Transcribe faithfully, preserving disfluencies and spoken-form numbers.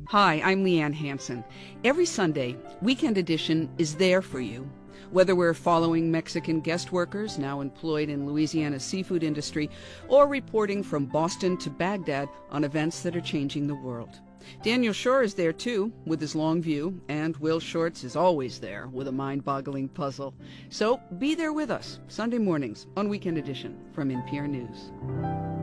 Hi, I'm Leanne Hansen. Every Sunday, Weekend Edition is there for you. Whether we're following Mexican guest workers now employed in Louisiana's seafood industry or reporting from Boston to Baghdad on events that are changing the world. Daniel Shore is there too, with his long view, and Will Shortz is always there with a mind-boggling puzzle. So be there with us Sunday mornings on Weekend Edition from N P R News.